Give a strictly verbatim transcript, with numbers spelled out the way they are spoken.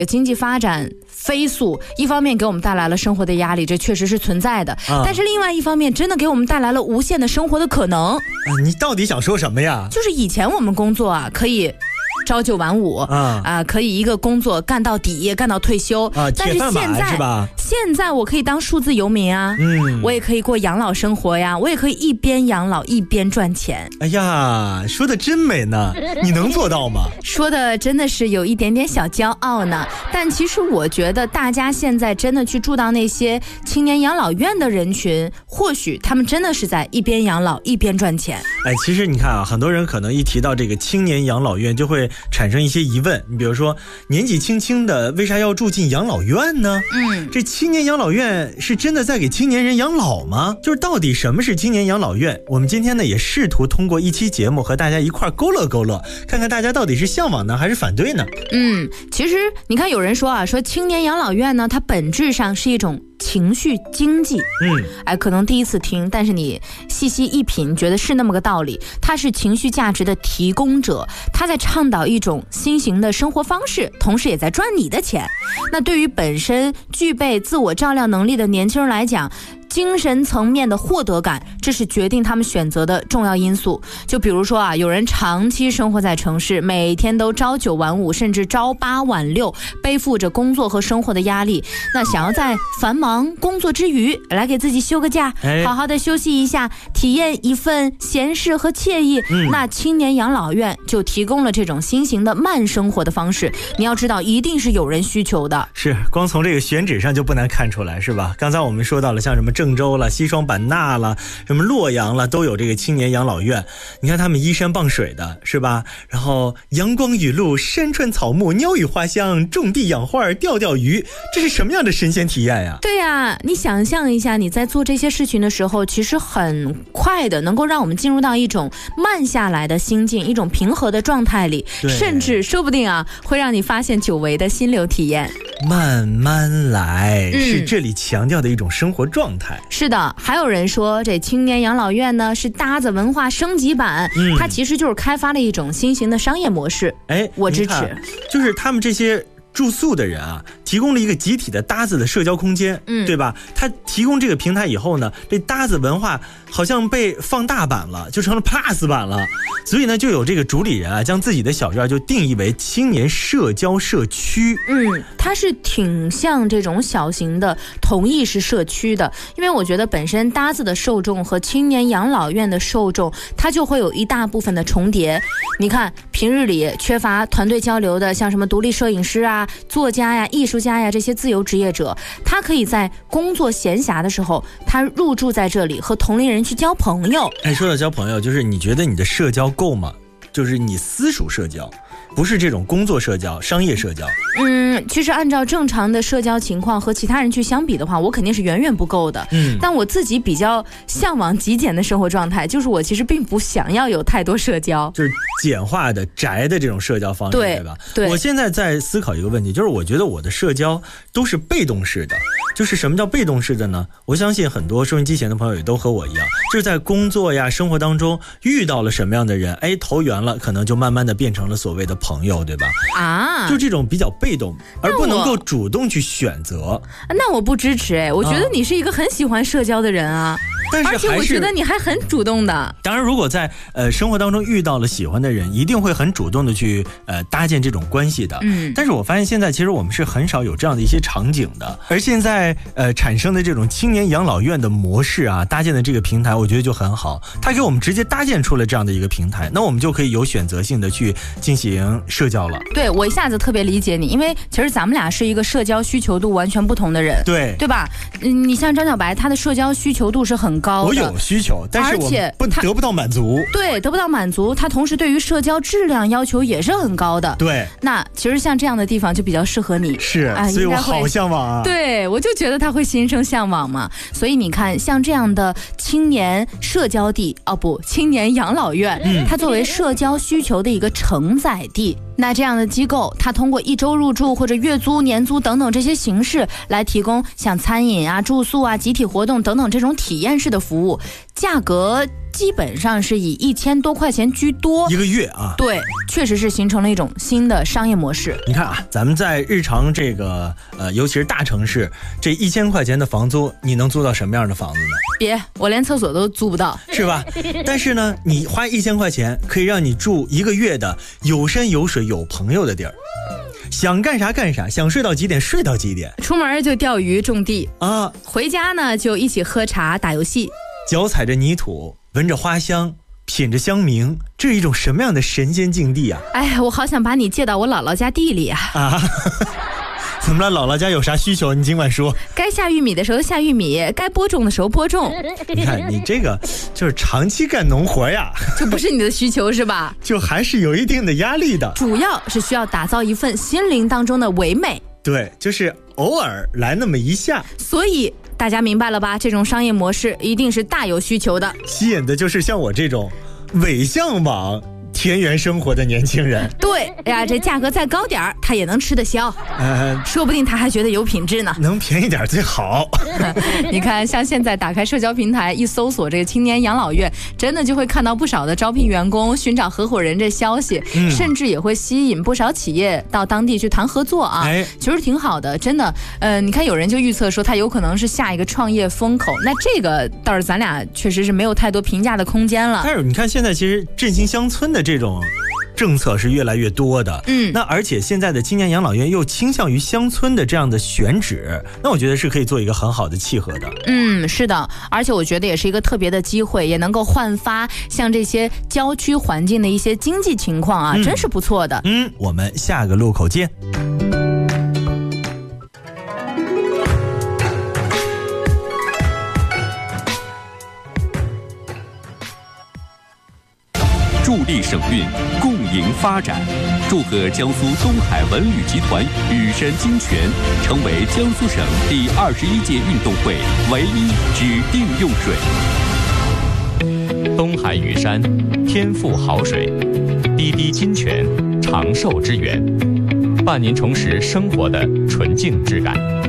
经济发展飞速，一方面给我们带来了生活的压力，这确实是存在的、啊、但是另外一方面真的给我们带来了无限的生活的可能、啊、 你到底想说什么呀？ 就是以前我们工作啊可以朝九晚五啊、呃，可以一个工作干到底，干到退休啊。但是现在是吧？ 现在我可以当数字游民啊，嗯，我也可以过养老生活呀，我也可以一边养老一边赚钱。 哎呀，说的真美呢，你能做到吗？ 说的真的是有一点点小骄傲呢。但其实我觉得大家现在真的去住到那些青年养老院的人群，或许他们真的是在一边养老一边赚钱。 哎，其实你看啊，很多人可能一提到这个青年养老院就会产生一些疑问，你比如说年纪轻轻的为啥要住进养老院呢？嗯，这青年养老院是真的在给青年人养老吗？就是到底什么是青年养老院？我们今天呢也试图通过一期节目和大家一块勾勒勾勒，看看大家到底是向往呢还是反对呢？ 嗯，其实你看有人说啊，说青年养老院呢，它本质上是一种情绪经济。嗯，哎，可能第一次听，但是你细细一品，觉得是那么个道理。它是情绪价值的提供者，它在倡导一种新型的生活方式，同时也在赚你的钱。那对于本身具备自我照料能力的年轻人来讲，精神层面的获得感，这是决定他们选择的重要因素。就比如说啊，有人长期生活在城市，每天都朝九晚五，甚至朝八晚六，背负着工作和生活的压力。那想要在繁忙工作之余来给自己休个假，好好的休息一下，体验一份闲适和惬意、嗯、那青年养老院就提供了这种新型的慢生活的方式。你要知道，一定是有人需求的。 是，光从这个选址上就不难看出来，是吧？刚才我们说到了像什么郑州了、西双版纳了、什么洛阳了，都有这个青年养老院。你看他们依山傍水的，是吧？然后阳光雨露、山川草木、鸟语花香，种地养花、钓钓鱼，这是什么样的神仙体验呀？ 对呀、啊，你想象一下，你在做这些事情的时候，其实很快的能够让我们进入到一种慢下来的心境，一种平和的状态里，甚至说不定啊，会让你发现久违的心流体验。 慢慢来、嗯、是这里强调的一种生活状态。 是的，还有人说这青年养老院呢是搭子文化升级版、嗯、它其实就是开发了一种新型的商业模式。哎，我支持。 就是他们这些住宿的人啊，提供了一个集体的搭子的社交空间，嗯，对吧？他提供这个平台以后呢，这搭子文化好像被放大版了，就成了 plus 版了。所以呢，就有这个主理人啊，将自己的小院就定义为青年社交社区。嗯， 它是挺像这种小型的同意式社区的，因为我觉得本身搭子的受众和青年养老院的受众，它就会有一大部分的重叠。你看，平日里缺乏团队交流的，像什么独立摄影师啊、作家呀、艺术家呀这些自由职业者，他可以在工作闲暇的时候，他入住在这里，和同龄人去交朋友。 哎，说到交朋友，就是你觉得你的社交够吗？就是你私属社交，不是这种工作社交、商业社交。 嗯，其实按照正常的社交情况和其他人去相比的话，我肯定是远远不够的。嗯，但我自己比较向往极简的生活状态，就是我其实并不想要有太多社交， 就是简化的宅的这种社交方式， 对, 对吧？对。我现在在思考一个问题，就是我觉得我的社交都是被动式的。就是什么叫被动式的呢？我相信很多收音机前的朋友也都和我一样，就是在工作呀、生活当中遇到了什么样的人，哎，投缘了，可能就慢慢的变成了所谓的朋友，对吧？啊，就这种比较被动，而不能够主动去选择。 那我不支持哎，我觉得你是一个很喜欢社交的人啊。但是而且我觉得你还很主动的。 当然，如果在呃生活当中遇到了喜欢的人，一定会很主动的去呃搭建这种关系的。嗯。但是我发现现在其实我们是很少有这样的一些场景的，而现在呃产生的这种青年养老院的模式啊，搭建的这个平台，我觉得就很好。它给我们直接搭建出了这样的一个平台，那我们就可以有选择性的去进行社交了。 对，我一下子特别理解你，因为其实咱们俩是一个社交需求度完全不同的人。 对。 对吧？嗯，你像张小白，他的社交需求度是很高的。 我有需求，但是我不得不到满足。 对，得不到满足，他同时对于社交质量要求也是很高的。 对。 那其实像这样的地方就比较适合你。 是，啊、所以我好向往啊。 对，我就觉得他会心生向往嘛。所以你看，像这样的青年社交地，哦不，青年养老院，嗯、它作为社交需求的一个承载地。那这样的机构，它通过一周入住或者月租、年租等等这些形式来提供像餐饮啊、住宿啊、集体活动等等这种体验式的服务，价格基本上是以一千多块钱居多， 一个月啊。 对，确实是形成了一种新的商业模式。 你看啊，咱们在日常这个呃，尤其是大城市，这一千块钱的房租，你能租到什么样的房子呢？ 别，我连厕所都租不到， 是吧？但是呢，你花一千块钱可以让你住一个月的有山有水有朋友的地儿，想干啥干啥，想睡到几点睡到几点， 出门就钓鱼种地啊， 回家呢就一起喝茶打游戏， 脚踩着泥土，闻着花香，品着香茗，这是一种什么样的神仙境地啊！ 哎，我好想把你借到我姥姥家地里啊！ 啊，怎么了？姥姥家有啥需求？你尽管说。 该下玉米的时候下玉米，该播种的时候播种。 你看你这个就是长期干农活呀， 这不是你的需求是吧？ 就还是有一定的压力的。 主要是需要打造一份心灵当中的唯美。 对，就是偶尔来那么一下。 所以大家明白了吧？这种商业模式一定是大有需求的， 吸引的就是像我这种伪向往田园生活的年轻人。 对呀，这价格再高点儿，他也能吃得消。呃，说不定他还觉得有品质呢。 能便宜点最好。 你看，像现在打开社交平台一搜索这个青年养老院，真的就会看到不少的招聘员工、寻找合伙人这消息，嗯、甚至也会吸引不少企业到当地去谈合作啊。哎，其实挺好的，真的。呃，你看有人就预测说他有可能是下一个创业风口，那这个倒是咱俩确实是没有太多评价的空间了。 但是你看现在其实振兴乡村的这种政策是越来越多的，嗯，那而且现在的青年养老院又倾向于乡村的这样的选址，那我觉得是可以做一个很好的契合的。 嗯，是的，而且我觉得也是一个特别的机会，也能够焕发像这些郊区环境的一些经济情况啊，嗯、真是不错的。 嗯，我们下个路口见。 助力省运，共赢发展。祝贺江苏东海文旅集团羽山金泉成为江苏省第二十一届运动会唯一指定用水。 东海羽山，天赋好水；滴滴金泉，长寿之源，伴您重拾生活的纯净质感。